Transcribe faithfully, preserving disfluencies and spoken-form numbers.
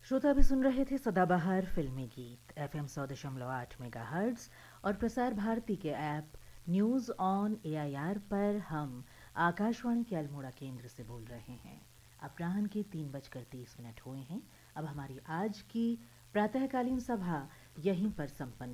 श्रोता भी सुन रहे थे सदाबहार फिल्मी गीत एफ एम सौ दशमलव आठ मेगा हर्ट्स और प्रसार भारती के app news on A I R पर हम आकाशवाणी के अल्मोड़ा केंद्र से बोल रहे हैं। अपराह्न के तीन बजकर तीस मिनट हुए हैं। अब हमारी आज की प्रातःकालीन सभा यहीं पर संपन्न